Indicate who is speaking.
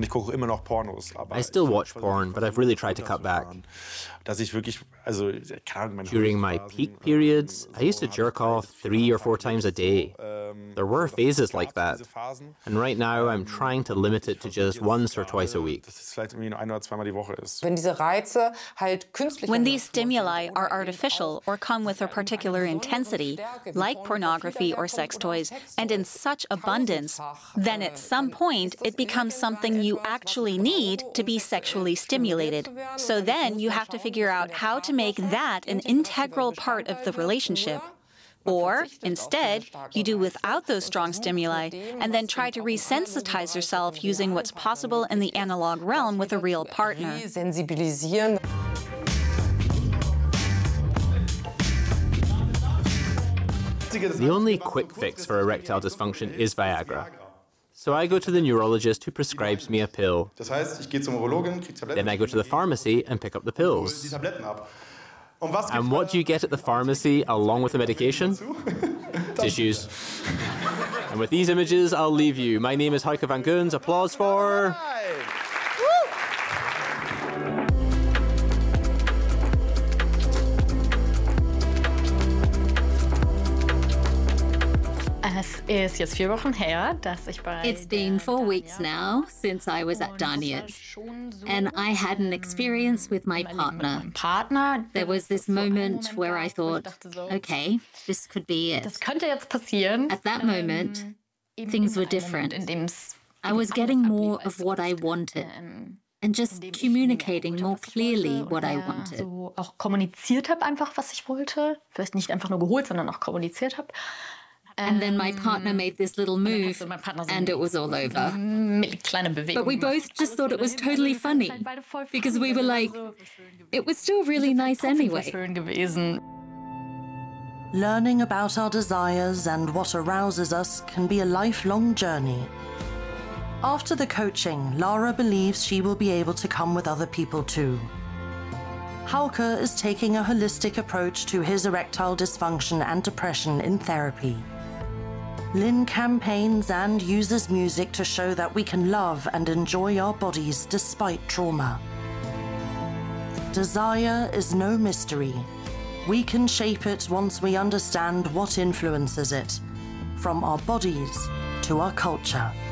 Speaker 1: Und ich gucke immer noch Pornos. Aber
Speaker 2: I still watch porn, but I've really tried to cut back.
Speaker 1: Dass ich wirklich, also, keine Ahnung,
Speaker 2: During my peak periods, I used to jerk off 3 or 4 times a day. There were phases like that. And right now, I'm trying to limit it to just once or twice a week.
Speaker 1: Dass es vielleicht irgendwie nur 1 oder 2 Mal die Woche ist.
Speaker 3: Wenn diese Reize halt künstlich
Speaker 4: When these stimuli are artificial or come with a particular intensity, like pornography or sex toys, and in such abundance, then at some point it becomes something you actually need to be sexually stimulated. So then you have to figure out how to make that an integral part of the relationship. Or, instead, you do without those strong stimuli and then try to resensitize yourself using what's possible in the analog realm with a real partner.
Speaker 3: sensibilisieren.
Speaker 2: The only quick fix for erectile dysfunction is Viagra. So I go to the neurologist who prescribes me a pill.
Speaker 1: Das heißt, ich gehe zur Urologin, kriege Tabletten.
Speaker 2: Then I go to the pharmacy and pick up the pills.
Speaker 1: Die Tabletten ab. Und was
Speaker 2: And what do you get at the pharmacy along with the medication? Tissues. And with these images, I'll leave you. My name is Heike van Goens. Applause for...
Speaker 5: Es ist jetzt 4 Wochen her, dass ich bei
Speaker 6: It's been 4 weeks now since I was at Daniels, and I had an experience with my partner. There was this moment where I thought, okay, this could be it.
Speaker 5: Das könnte jetzt passieren.
Speaker 6: At that moment, things were different. I was getting more of what I wanted and just communicating more clearly what I wanted.
Speaker 5: So auch kommuniziert habe einfach, was ich wollte. Vielleicht nicht einfach nur geholt, sondern auch kommuniziert habe.
Speaker 6: And then my partner made this little move, and it was all over. But we both just thought it was totally funny, because we were like, it was still really nice anyway.
Speaker 7: Learning about our desires and what arouses us can be a lifelong journey. After the coaching, Lara believes she will be able to come with other people too. Hauke is taking a holistic approach to his erectile dysfunction and depression in therapy. Lynn campaigns and uses music to show that we can love and enjoy our bodies despite trauma. Desire is no mystery. We can shape it once we understand what influences it, from our bodies to our culture.